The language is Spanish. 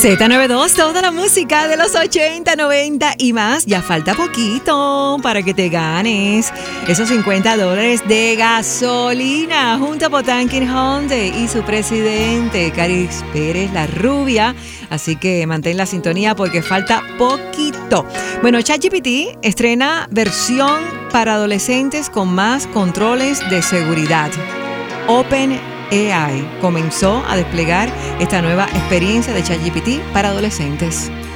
Z92, toda la música de los 80, 90 y más. Ya falta poquito para que te ganes esos $50 de gasolina junto a Potanquin Hyundai y su presidente, Caris Pérez, la rubia. Así que mantén la sintonía porque falta poquito. Bueno, ChatGPT estrena versión para adolescentes con más controles de seguridad. OpenAI comenzó a desplegar esta nueva experiencia de ChatGPT para adolescentes.